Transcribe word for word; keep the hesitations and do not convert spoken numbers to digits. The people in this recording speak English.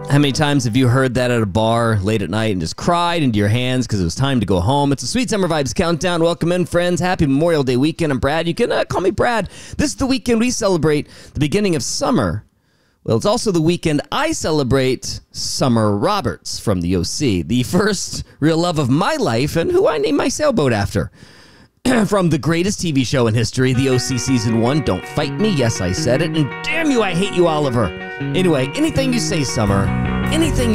How many times have you heard that at a bar late at night and just cried into your hands because it was time to go home? It's a Sweet Summer Vibes Countdown. Welcome in, friends. Happy Memorial Day weekend. I'm Brad. You can uh, call me Brad. This is the weekend we celebrate the beginning of summer. Well, it's also the weekend I celebrate Summer Roberts from the O C, the first real love of my life and who I named my sailboat after. From the greatest T V show in history, the O C Season one, Don't Fight Me, yes, I said it, and damn you, I hate you, Oliver. Anyway, anything you say, Summer, anything